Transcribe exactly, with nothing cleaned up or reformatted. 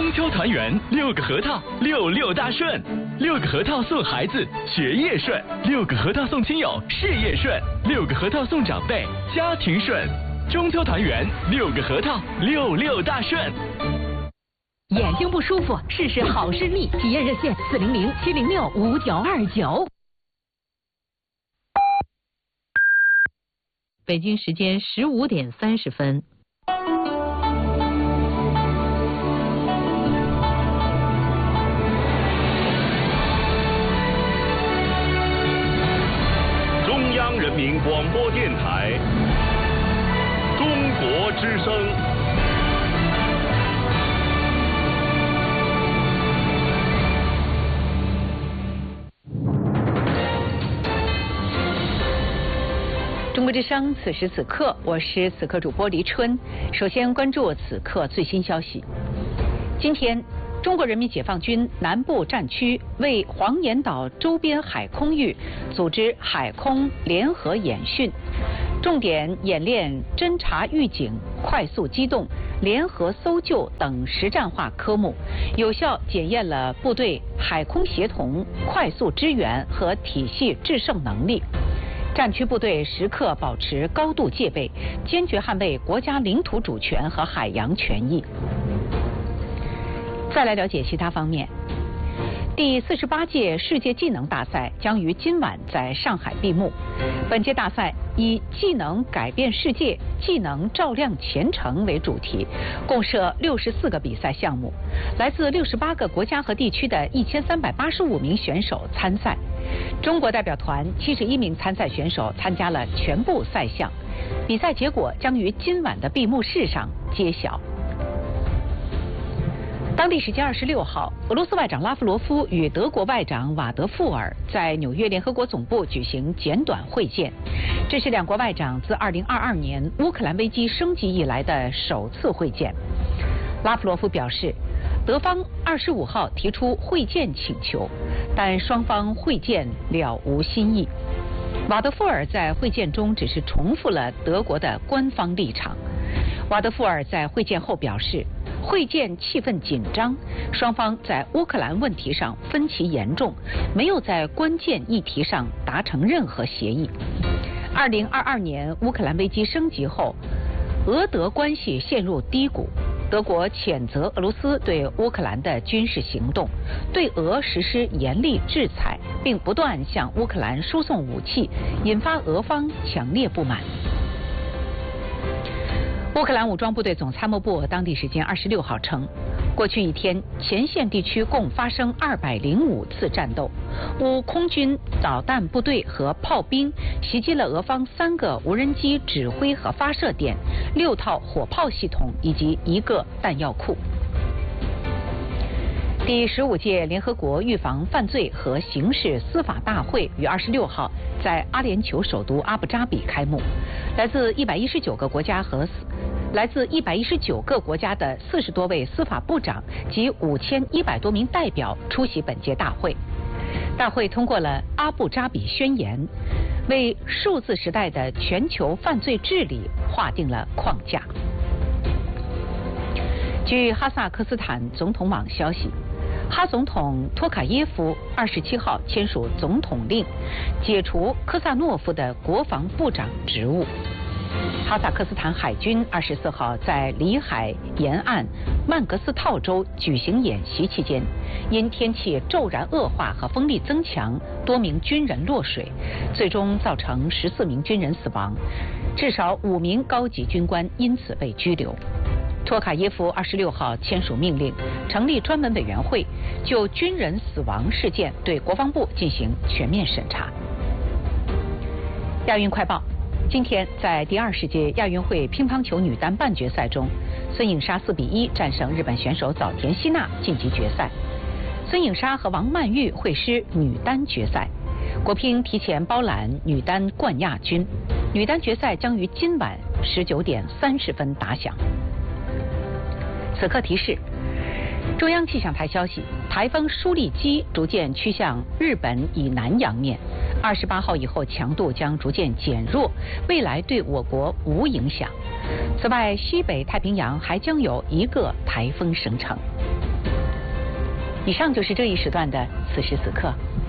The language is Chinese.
中秋团圆，六个核桃，六六大顺。六个核桃送孩子，学业顺；六个核桃送亲友，事业顺；六个核桃送长辈，家庭顺。中秋团圆，六个核桃，六六大顺。 眼睛不舒服，试试好视力，体验热线四零零七零六五九二九。北京时间十五点三十分。 中央人民广播电台，中国之声。 中国之声，此时此刻，我是此刻主播黎春。首先关注此刻最新消息。今天，中国人民解放军南部战区为黄岩岛周边海空域组织海空联合演训，重点演练侦察预警、快速机动、联合搜救等实战化科目，有效检验了部队海空协同、快速支援和体系制胜能力。战区部队时刻保持高度戒备，坚决捍卫国家领土主权和海洋权益。再来了解其他方面。第四十八届世界技能大赛将于今晚在上海闭幕。本届大赛以“技能改变世界，技能照亮前程”为主题，共设六十四个比赛项目，来自六十八个国家和地区的一千三百八十五名选手参赛。中国代表团七十一名参赛选手参加了全部赛项，比赛结果将于今晚的闭幕式上揭晓。当地时间二十六号，俄罗斯外长拉夫罗夫与德国外长瓦德富尔在纽约联合国总部举行简短会见，这是两国外长自二零二二年乌克兰危机升级以来的首次会见。拉夫罗夫表示，德方二十五号提出会见请求，但双方会见了无新意。瓦德富尔在会见中只是重复了德国的官方立场。瓦德富尔在会见后表示，会见气氛紧张，双方在乌克兰问题上分歧严重，没有在关键议题上达成任何协议。二零二二年乌克兰危机升级后，俄德关系陷入低谷。德国谴责俄罗斯对乌克兰的军事行动，对俄实施严厉制裁，并不断向乌克兰输送武器，引发俄方强烈不满。乌克兰武装部队总参谋部当地时间二十六号称，过去一天前线地区共发生二百零五次战斗，乌空军导弹部队和炮兵袭击了俄方三个无人机指挥和发射点、六套火炮系统以及一个弹药库。第十五届联合国预防犯罪和刑事司法大会于二十六号在阿联酋首都阿布扎比开幕，来自一百一十九个国家和来自一百一十九个国家的四十多位司法部长及五千一百多名代表出席本届大会。大会通过了阿布扎比宣言，为数字时代的全球犯罪治理划定了框架。据哈萨克斯坦总统网消息，哈总统托卡耶夫二十七号签署总统令，解除科萨诺夫的国防部长职务。哈萨克斯坦海军二十四号在里海沿岸曼格斯套州举行演习期间，因天气骤然恶化和风力增强，多名军人落水，最终造成十四名军人死亡，至少五名高级军官因此被拘留。托卡耶夫二十六号签署命令，成立专门委员会，就军人死亡事件对国防部进行全面审查。亚运快报。今天在第二十届亚运会乒乓球女单半决赛中，孙颖莎四比一战胜日本选手早田希娜晋级决赛。孙颖莎和王曼玉会师女单决赛，国乒提前包揽女单冠亚军。女单决赛将于今晚十九点三十分打响。此刻提示：中央气象台消息，台风舒利基逐渐趋向日本以南洋面。二十八号以后强度将逐渐减弱，未来对我国无影响。此外，西北太平洋还将有一个台风生成。 以上就是这一时段的此时此刻。